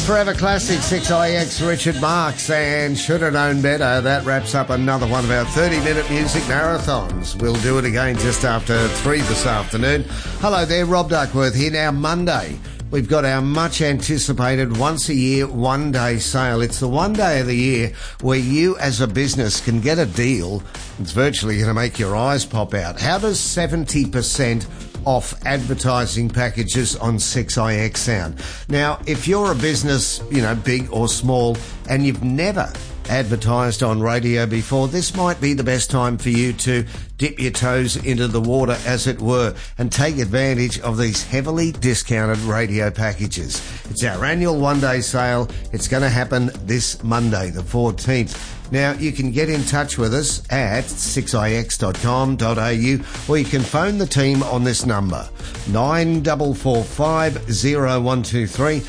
Forever Classic, 6IX, Richard Marx, and Should Have Known Better. That wraps up another one of our 30-minute music marathons. We'll do it again just after 3 this afternoon. Hello there, Rob Duckworth here. Now, Monday, we've got our much-anticipated once-a-year, one-day sale. It's the one day of the year where you, as a business, can get a deal. It's virtually going to make your eyes pop out. How does 70% off advertising packages on 6IX sound? Now, if you're a business, big or small, and you've never advertised on radio before, this might be the best time for you to dip your toes into the water, as it were, and take advantage of these heavily discounted radio packages. It's our annual one-day sale. It's going to happen this Monday, the 14th. Now, you can get in touch with us at 6ix.com.au, or you can phone the team on this number, 9445-0123,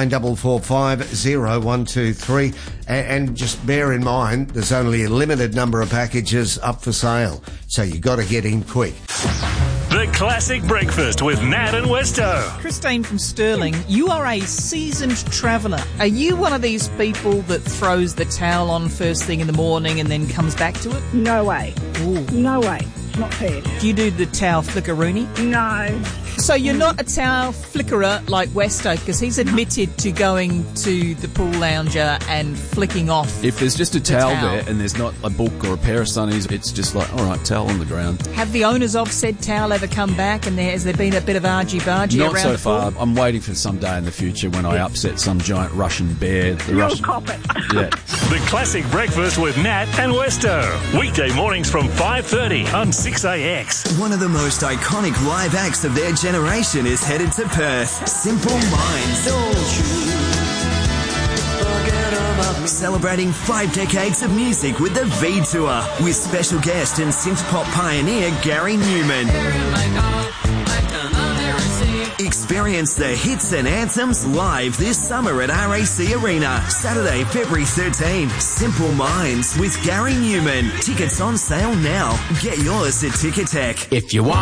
9445-0123, and just bear in mind, there's only a limited number of packages up for sale, so you got to get in quick. The Classic Breakfast with Nat and Westo. Christine from Stirling, you are a seasoned traveller. Are you one of these people that throws the towel on first thing in the morning and then comes back to it? No way. Ooh. No way. It's not fair. Do you do the towel flickeroony? No. So you're not a towel flickerer like Westo, because he's admitted to going to the pool lounger and flicking off. If there's just a towel there and there's not a book or a pair of sunnies, it's just like, all right, towel on the ground. Have the owners of said towel ever come back, and has there been a bit of argy-bargy around? Not so far. I'm waiting for some day in the future when I upset some giant Russian bear. You'll cop it. Yeah. The Classic Breakfast with Nat and Westo. Weekday mornings from 5:30 on 6IX. One of the most iconic live acts of their generation is headed to Perth. Simple Minds. Celebrating 5 decades of music with the V Tour, with special guest and synth pop pioneer Gary Newman. Experience the hits and anthems live this summer at RAC Arena. Saturday, February 13. Simple Minds with Gary Newman. Tickets on sale now. Get yours at Ticketek. If you want